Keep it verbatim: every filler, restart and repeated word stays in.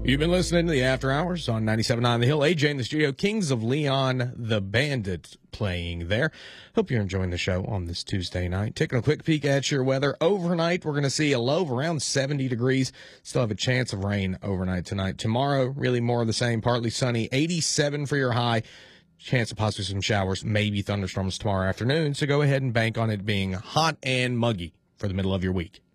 You've been listening to the After Hours on ninety-seven point nine The Hill. A J in the studio, Kings of Leon, the Bandit playing there. Hope you're enjoying the show on this Tuesday night. Taking a quick peek at your weather. Overnight, we're going to see a low of around seventy degrees. Still have a chance of rain overnight tonight. Tomorrow, really more of the same, partly sunny, eighty-seven for your high. Chance of possibly some showers, maybe thunderstorms tomorrow afternoon. So go ahead and bank on it being hot and muggy for the middle of your week.